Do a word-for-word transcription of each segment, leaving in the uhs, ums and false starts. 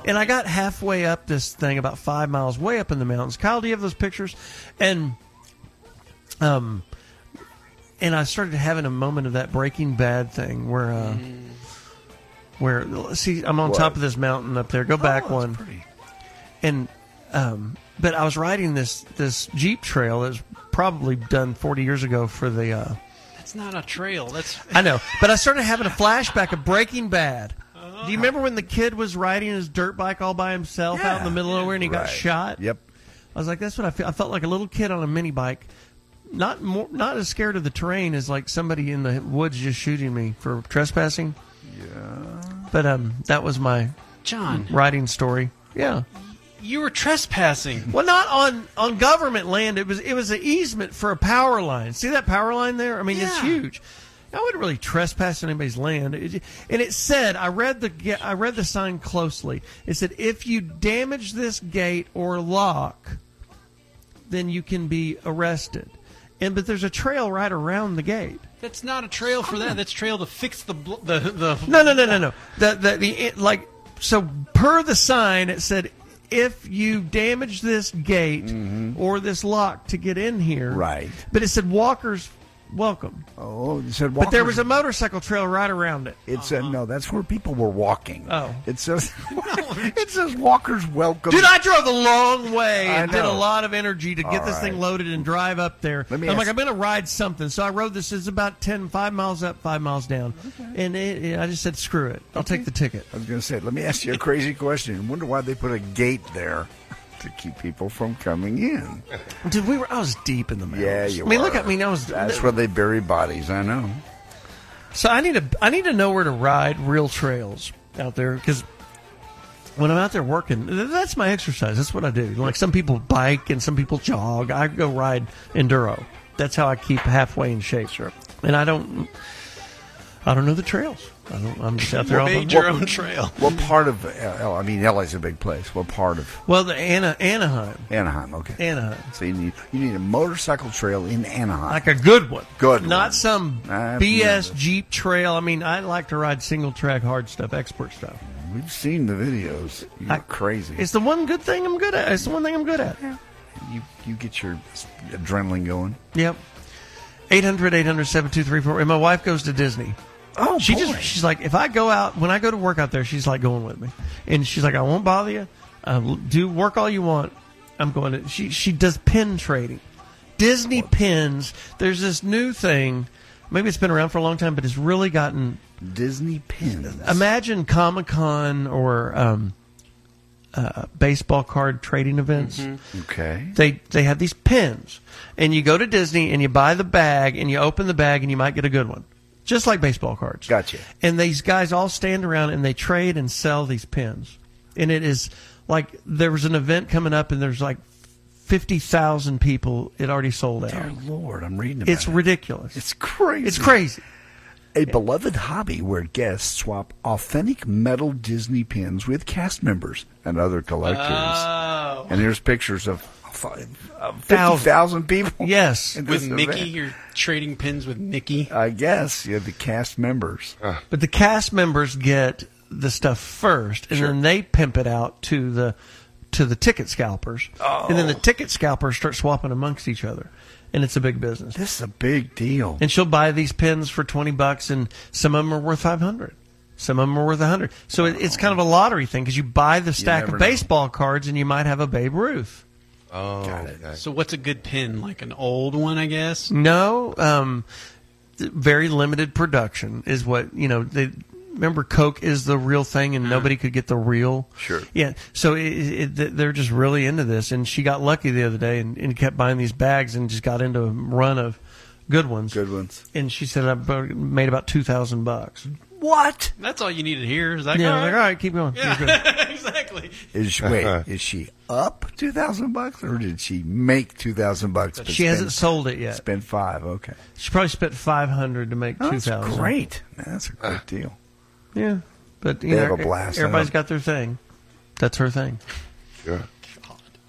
And I got halfway up this thing, about five miles, way up in the mountains. Kyle, do you have those pictures? And um, and I started having a moment of that Breaking Bad thing where, uh, mm. where see, I'm on what? top of this mountain up there. Go back oh, one. Pretty. And um, but I was riding this this Jeep trail that was probably done forty years ago for the. Uh, That's not a trail. That's I know, but I started having a flashback of Breaking Bad. Do you remember when the kid was riding his dirt bike all by himself yeah, out in the middle of nowhere and he right. got shot? Yep. I was like, that's what I feel. I felt like a little kid on a mini bike, not more, not as scared of the terrain as like somebody in the woods just shooting me for trespassing. Yeah. But um, that was my John riding story. Yeah. You were trespassing. Well, not on, on government land. It was it was an easement for a power line. See that power line there? I mean, yeah. it's huge. I wouldn't really trespass anybody's land. It, and it said, I read the I read the sign closely. It said, if you damage this gate or lock, then you can be arrested. And but there's a trail right around the gate. That's not a trail for that. That's a trail to fix the the the. No, no, no, no, no. The the the it, like so per the sign, it said, if you damage this gate mm-hmm. or this lock to get in here, right? But it said walkers welcome. Oh, it said walkers. But there was a motorcycle trail right around it. It said, no, that's where people were walking. Oh. It says, it says walkers welcome. Dude, I drove a long way and I did a know. lot of energy to get All this right. thing loaded and drive up there. Let me I'm ask- like, I'm going to ride something. So I rode this. It's about ten, five miles up, five miles down. Okay. And it, it, I just said, screw it. I'll Okay. take the ticket. I was going to say, let me ask you a crazy question. I wonder why they put a gate there to keep people from coming in. Dude, we were. I was deep in the mountains. Yeah, you I mean, were. look at me. I was. That's where they bury bodies, I know. So I need to. I need to know where to ride real trails out there because when I'm out there working, that's my exercise. That's what I do. Like some people bike and some people jog. I go ride enduro. That's how I keep halfway in shape. Sure. And I don't. I don't know the trails. I don't, I'm just out there. You all made the, your what, own trail. What part of L A? I mean, L A's a big place. What part of Well, the Ana, Anaheim. Anaheim? Okay. Anaheim. So you need you need a motorcycle trail in Anaheim. Like a good one. Good Not one. some I've B S never- Jeep trail. I mean, I like to ride single track hard stuff, expert stuff. We've seen the videos. You're I- crazy. It's the one good thing I'm good at. It's the one thing I'm good at. You you get your adrenaline going. Yep. eight hundred, eight hundred, seven two three four. And my wife goes to Disney. Oh, she boy. just she's like, if I go out, when I go to work out there, she's like going with me. And she's like, I won't bother you. Uh, do work all you want. I'm going to. She, she does pin trading. Disney what? Pins. There's this new thing. Maybe it's been around for a long time, but it's really gotten. Disney pins. Imagine Comic-Con or um, uh, baseball card trading events. Mm-hmm. Okay. They they have these pins, and you go to Disney and you buy the bag and you open the bag and you might get a good one, just like baseball cards. Gotcha. And these guys all stand around and they trade and sell these pins, and it is like there was an event coming up and there's like fifty thousand people. It already sold out. Dear Lord, I'm reading about It's it. ridiculous. It's crazy. It's crazy. A beloved hobby where guests swap authentic metal Disney pins with cast members and other collectors. Oh. And here's pictures of fifty thousand people. Yes. in With this Mickey, event. you're trading pins with Mickey. I guess, yeah, the cast members. Uh, But the cast members get the stuff first, and Sure. then they pimp it out to the to the ticket scalpers, Oh. and then the ticket scalpers start swapping amongst each other, and it's a big business. This is a big deal. And she'll buy these pins for twenty bucks, and some of them are worth five hundred. Some of them are worth a hundred. So it, it's kind of a lottery thing because you buy the stack never of know. baseball cards, and you might have a Babe Ruth. Oh, Got it. okay. So what's a good pin? Like an old one, I guess? No, um, th- very limited production is what, you know, they remember Coke is the real thing and nobody could get the real. Sure. Yeah. So it, it, it, they're just really into this. And she got lucky the other day and, and kept buying these bags and just got into a run of good ones. Good ones. And she said, I made about two thousand bucks. What? That's all you need to hear. Is that Yeah. I all was like, right? all right, keep going. You're good. Yeah, exactly. Is she, wait, is she up two thousand bucks or did she make two thousand bucks? but She spend- hasn't sold it yet. Spend five, okay. She probably spent five hundred to make Oh, two that's thousand. great. That's a great deal. Yeah. But, you They know, have a blast, everybody's I know. got their thing. That's her thing. Sure.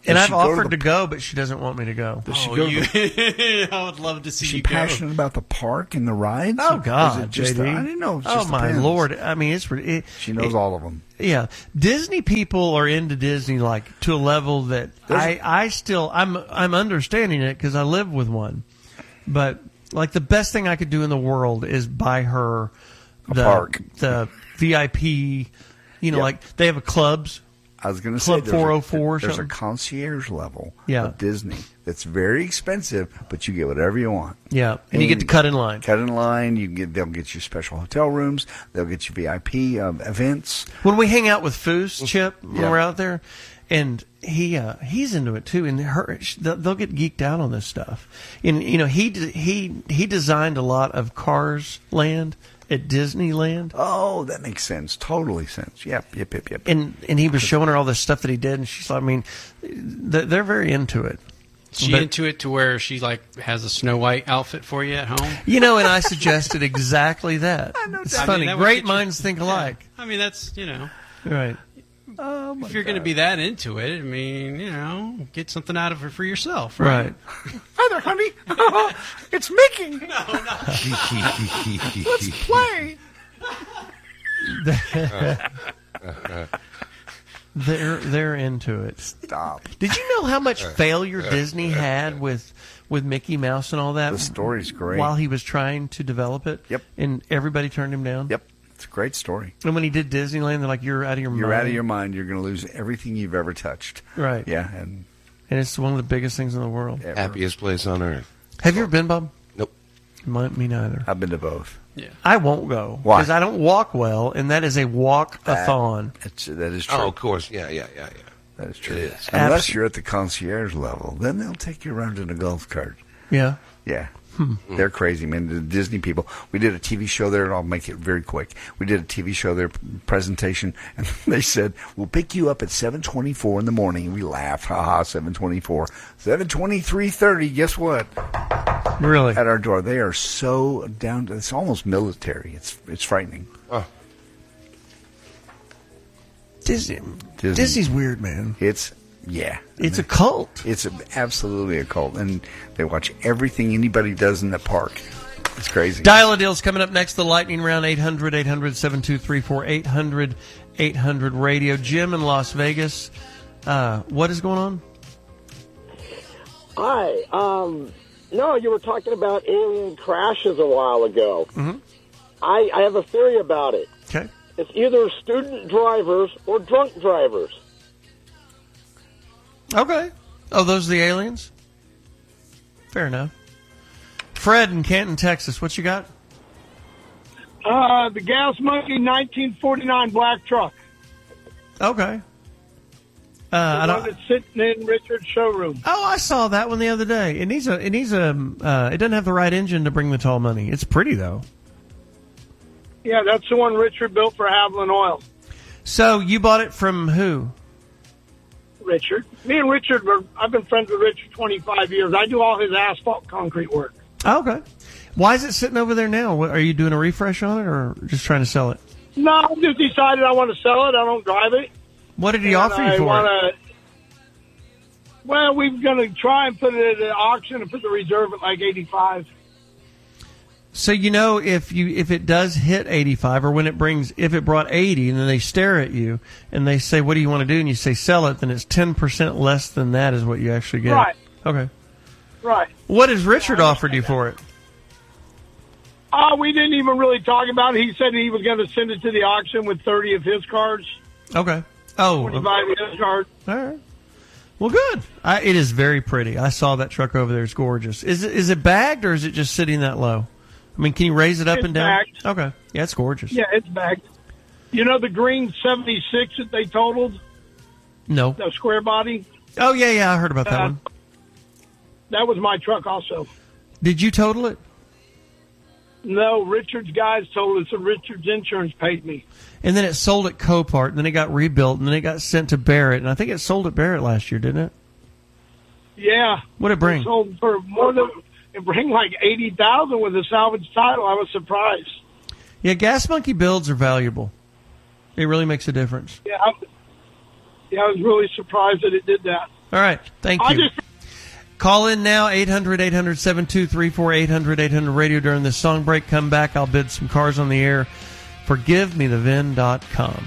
And Does I've she go to offered the- to go, but she doesn't want me to go. Does she Oh, go to you, the- I would love to see Is she you go. passionate about the park and the rides? Oh Or is God, it just J D. I didn't know. It oh just my depends. Lord! I mean, it's it, She knows it- all of them. Yeah, Disney people are into Disney like to a level that I I still I'm I'm understanding it because I live with one, but like the best thing I could do in the world is buy her the park. the V I P. You know, Yep. like they have a clubs. I was going to say Club there's a- four oh four or There's something? a concierge level Yeah. of Disney that's very expensive, but you get whatever you want. Yeah, and you get to cut in line. Cut in line. You can get. They'll get you special hotel rooms. They'll get you V I P um, events. When we hang out with Foose, Chip, when Yeah. we're out there, and he uh, he's into it too, and her sh- they'll they'll get geeked out on this stuff. And you know, he d- he he designed a lot of Cars Land at Disneyland, Oh, that makes sense. Totally sense. Yep. Yep. Yep. Yep. and and he was showing her all this stuff that he did, and she's like, I mean, they're, they're very into it. She But- into it to where she like has a Snow White outfit for you at home. You know, and I suggested exactly that. know It's that. I mean, funny. that would Great get you- minds think alike. I mean, that's you know, Right. if you're going to be that into it, I mean, you know, get something out of it for yourself, right? Right. Hi there, honey. It's Mickey. Let's play. They're they're into it. Stop. Did you know how much failure Disney had with with Mickey Mouse and all that? The story's great. While he was trying to develop it. Yep. And everybody turned him down. Yep. It's a great story. And when he did Disneyland, they're like, "You're out of your mind." You're out of your mind. You're going to lose everything you've ever touched. Right. Yeah. And And it's one of the biggest things in the world. ever. Happiest place on earth. Have you ever been, Bob? Nope. My, me neither. I've been to both. Yeah. I won't go Why? because I don't walk well, and that is a walk-a-thon. It's, that is true. Oh, of course. Yeah, yeah, yeah, yeah. That is true. It is. Unless Abs- you're at the concierge level, then they'll take you around in a golf cart. Yeah. Yeah. They're crazy, man. The Disney people. We did a T V show there, and I'll make it very quick. We did a T V show there, presentation, and they said, we'll pick you up at seven twenty-four in the morning. And we laughed. Ha ha, seven twenty-four. seven twenty-three thirty, guess what? Really? At our door. They are so down to, it's almost military. It's it's frightening. Oh, Disney. Disney. Disney's weird, man. It's, yeah. It's a cult. It's a, absolutely a cult, and they watch everything anybody does in the park. It's crazy. Dial a Deal's coming up next. The lightning round, eight hundred, eight hundred, seven two three four, eight hundred, eight hundred radio. Jim in Las Vegas. Uh, what is going on? Hi. Um, no, you were talking about alien crashes a while ago. Mhm. I, I have a theory about it. Okay. It's either student drivers or drunk drivers. Okay. Oh, those are the aliens? Fair enough. Fred in Canton, Texas. What you got? Uh, the Gas Monkey nineteen forty-nine black truck. Okay. Uh, The I one don't. that's sitting in Richard's showroom. Oh, I saw that one the other day. It needs a. It needs a. Uh, it doesn't have the right engine to bring the tall money. It's pretty though. Yeah, that's the one Richard built for Haviland Oil. So you bought it from who? Richard. Me and Richard, were, I've been friends with Richard twenty-five years. I do all his asphalt concrete work. Oh, okay. Why is it sitting over there now? What, are you doing a refresh on it, or just trying to sell it? No, I just decided I want to sell it. I don't drive it. What did he And offer you I for it? wanna, Well, we're going to try and put it at an auction and put the reserve at like eighty-five. So you know if you if it does hit eighty-five, or when it brings if it brought eighty, and then they stare at you and they say, "What do you want to do?" and you say, "Sell it," then it's ten percent less than that is what you actually get. Right. Okay. Right. What has Richard offered you for it? Uh, we didn't even really talk about it. He said he was going to send it to the auction with thirty of his cards, Okay. Oh. okay. twenty-five of his cards. All right. Well, good. I, it is very pretty. I saw that truck over there. It's gorgeous. Is it is it bagged or is it just sitting that low? I mean, can you raise it up It's and down? bagged. Okay. Yeah, it's gorgeous. Yeah, it's bagged. You know the green seventy-six that they totaled, No. the square body? Oh, yeah, yeah. I heard about that Uh, one. That was my truck also. Did you total it? No, Richard's guys told us that Richard's insurance paid me. And then it sold at Copart, and then it got rebuilt, and then it got sent to Barrett. And I think it sold at Barrett last year, didn't it? Yeah. What did it bring? It sold for more than, it bring like eighty thousand with a salvage title. I was surprised. Yeah, Gas Monkey builds are valuable. It really makes a difference. Yeah, I, yeah, I was really surprised that it did that. All right. Thank I you. just Call in now, eight hundred, eight hundred, seven two three four, eight hundred, eight hundred radio during this song break. Come back. I'll bid some cars on the air for give me the vin dot com.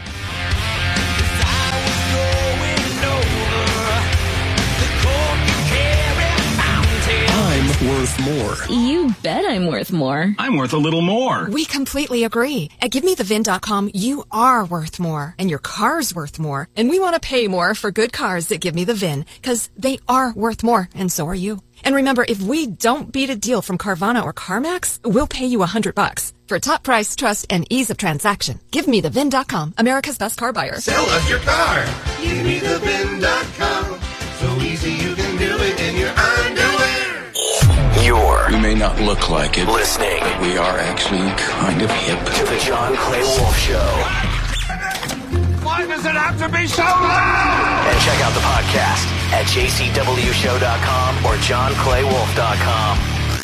I'm worth more. You bet I'm worth more. I'm worth a little more. We completely agree. At give me the vin dot com, you are worth more, and your car's worth more. And we want to pay more for good cars that give me the V I N, because they are worth more, and so are you. And remember, if we don't beat a deal from Carvana or CarMax, we'll pay you a hundred bucks. For top price, trust, and ease of transaction, give me the vin dot com, America's best car buyer. Sell us your car. give me the vin dot com. So easy you can do it in your underwear. You're We may not look like it, listening but we are actually kind of hip. to the John Clay Wolf Show. Why does it have to be so loud? And check out the podcast at j c w show dot com or john clay wolf dot com.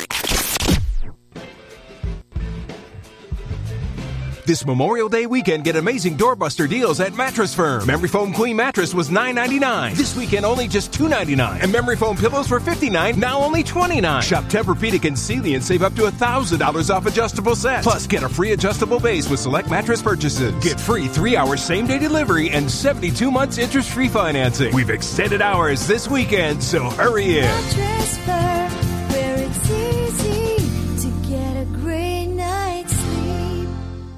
This Memorial Day weekend, get amazing doorbuster deals at Mattress Firm. Memory Foam Queen Mattress was nine ninety-nine. This weekend, only just two ninety-nine. And Memory Foam Pillows were fifty-nine, now only twenty-nine. Shop Tempur-Pedic and Sealy and save up to one thousand dollars off adjustable sets. Plus, get a free adjustable base with select mattress purchases. Get free three-hour same-day delivery and seventy-two months interest-free financing. We've extended hours this weekend, so hurry in. Mattress Firm, where it's easy to get a great night's sleep.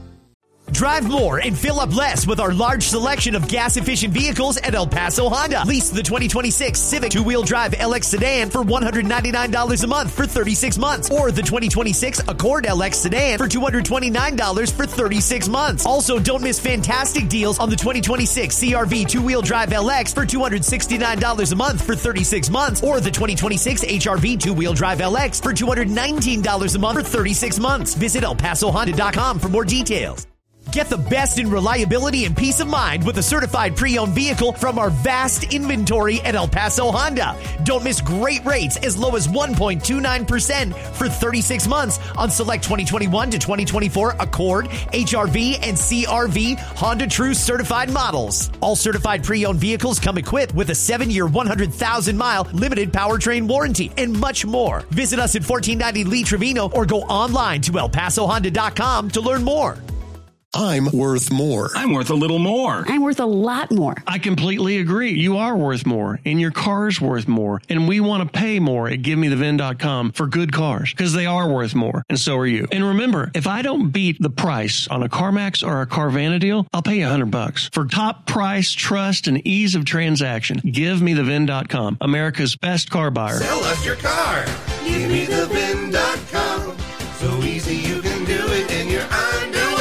Drive more and fill up less with our large selection of gas-efficient vehicles at El Paso Honda. Lease the twenty twenty-six Civic two-wheel drive L X sedan for one hundred ninety-nine dollars a month for thirty-six months. Or the twenty twenty-six Accord L X sedan for two hundred twenty-nine dollars for thirty-six months. Also, don't miss fantastic deals on the twenty twenty-six C R V two-wheel drive L X for two hundred sixty-nine dollars a month for thirty-six months. Or the twenty twenty-six H R V two-wheel drive L X for two hundred nineteen dollars a month for thirty-six months. Visit el paso honda dot com for more details. Get the best in reliability and peace of mind with a certified pre-owned vehicle from our vast inventory at El Paso Honda. Don't miss great rates as low as one point two nine percent for thirty-six months on select twenty twenty-one to twenty twenty-four Accord, H R V, and C R V Honda True certified models. All certified pre-owned vehicles come equipped with a seven-year, one hundred thousand mile limited powertrain warranty and much more. Visit us at fourteen ninety Lee Trevino or go online to el paso honda dot com to learn more. I'm worth more. I'm worth a little more. I'm worth a lot more. I completely agree. You are worth more, and your car's worth more, and we want to pay more at give me the vin dot com for good cars, because they are worth more, and so are you. And remember, if I don't beat the price on a CarMax or a Carvana deal, I'll pay you a hundred bucks. For top price, trust, and ease of transaction, give me the vin dot com, America's best car buyer. Sell us your car. give me the vin dot com. So easy you can do it in your underwear.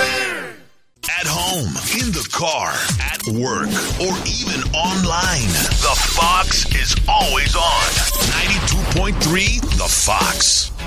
At home, in the car, at work, or even online. The Fox is always on. ninety-two point three The Fox.